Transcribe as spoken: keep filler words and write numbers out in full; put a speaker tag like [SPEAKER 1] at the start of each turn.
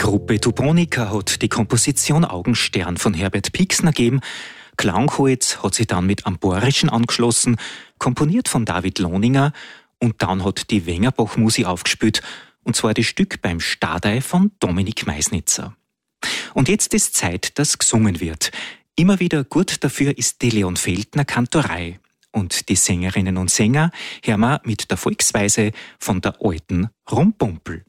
[SPEAKER 1] Truppe Tubonica hat die Komposition Augenstern von Herbert Pixner gegeben. Klangholz hat sich dann mit Amborischen angeschlossen, komponiert von David Lohninger, und dann hat die Wengerbach Musik aufgespielt, und zwar das Stück beim Stadei von Dominik Meisnitzer. Und jetzt ist Zeit, dass gesungen wird. Immer wieder gut dafür ist die Leon Feldner Kantorei. Und die Sängerinnen und Sänger hören wir mit der Volksweise von der alten Rumpumpel.